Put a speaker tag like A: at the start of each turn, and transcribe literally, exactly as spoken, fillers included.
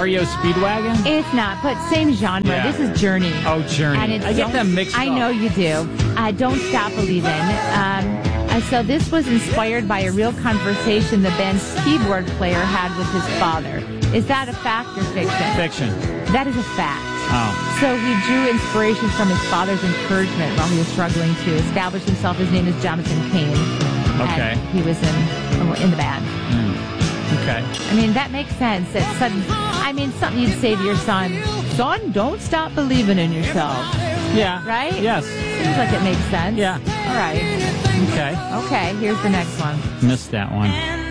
A: R E O Speedwagon?
B: It's not, but same genre.
A: Yeah.
B: This is Journey.
A: Oh, Journey.
B: And it's
A: I get
B: Don't-
A: them mixed
B: I
A: up.
B: know you do. Uh, Don't Stop Believin'. Um, uh, so this was inspired by a real conversation the band's keyboard player had with his father. Is that a fact or fiction?
A: Fiction.
B: That is a fact.
A: Oh.
B: So he drew inspiration from his father's encouragement while he was struggling to establish himself. His name is Jonathan Cain.
A: Okay.
B: And he was in in the band.
A: Mm. Okay.
B: I mean, that makes sense. That sudden, I mean, something you'd say to your son, son, don't stop believing in yourself.
A: Yeah.
B: Right?
A: Yes.
B: Seems like it makes sense.
A: Yeah.
B: All right.
A: Okay.
B: Okay, here's the next one.
A: Missed that one.